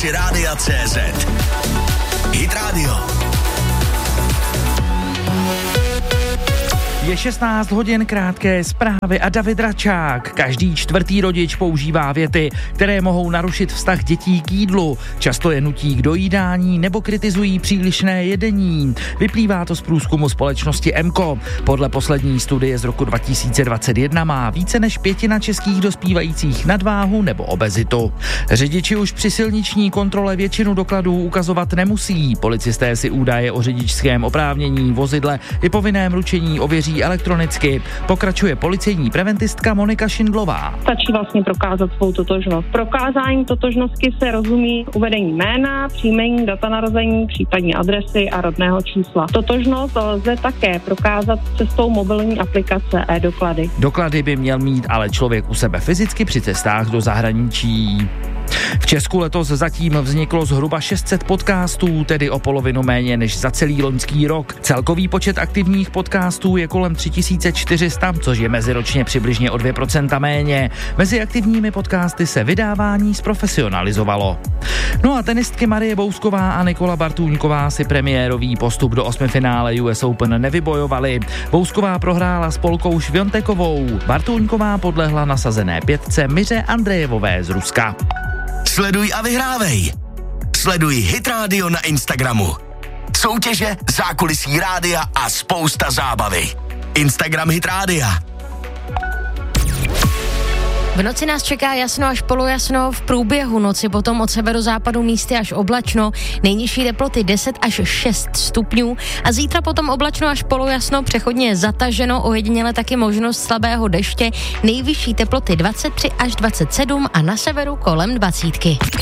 aplikaci Rádia.cz. Hit Radio. Je 16 hodin, krátké zprávy a David Račák. Každý čtvrtý rodič používá věty, které mohou narušit vztah dětí k jídlu. Často je nutí k dojídání nebo kritizují přílišné jedení. Vyplývá to z průzkumu společnosti Emko. Podle poslední studie z roku 2021 má více než 1/5 českých dospívajících nadváhu nebo obezitu. Řidiči už při silniční kontrole většinu dokladů ukazovat nemusí. Policisté si údaje o řidičském oprávnění vozidle i povinném ručení ověří elektronicky. Pokračuje policejní preventistka Monika Šindlová. Stačí vlastně prokázat svou totožnost. Prokázání totožnosti se rozumí uvedení jména, příjmení, data narození, případně adresy a rodného čísla. Totožnost lze také prokázat cestou mobilní aplikace e-doklady. Doklady by měl mít ale člověk u sebe fyzicky při cestách do zahraničí. V Česku letos zatím vzniklo zhruba 600 podcastů, tedy o polovinu méně než za celý loňský rok. Celkový počet aktivních podcastů je kolem 3400, což je meziročně přibližně o 2% méně. Mezi aktivními podcasty se vydávání zprofesionalizovalo. No a tenistky Marie Bousková a Nikola Bartůňková si premiérový postup do 8. finále US Open nevybojovaly. Bousková prohrála s Polkou Šviontekovou. Bartůňková podlehla nasazené 5 Miře Andrejevové z Ruska. Sleduj a vyhrávej. Sleduj Hit Radio na Instagramu. Soutěže, zákulisí rádia a spousta zábavy. Instagram Hit Rádia. V noci nás čeká jasno až polojasno, v průběhu noci potom od severozápadu místy až oblačno, nejnižší teploty 10 až 6 stupňů a zítra potom oblačno až polojasno, přechodně zataženo, ojediněle taky možnost slabého deště, nejvyšší teploty 23 až 27 a na severu kolem 20.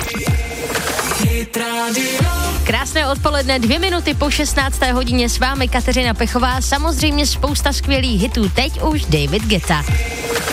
Krásné odpoledne, 2 minuty po 16. hodině s vámi Kateřina Pechová, samozřejmě spousta skvělých hitů, teď už David Guetta.